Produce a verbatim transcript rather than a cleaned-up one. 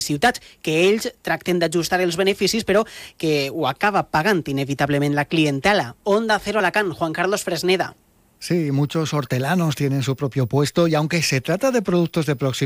ciutats, que ells tracten d'ajustar els beneficis, però que ho acaba pagant inevitablement la clientela. Onda Cero Alacant, Juan Carlos Fresneda. Sí, muchos hortelanos tienen su propio puesto y aunque se trata de productos de proximidad,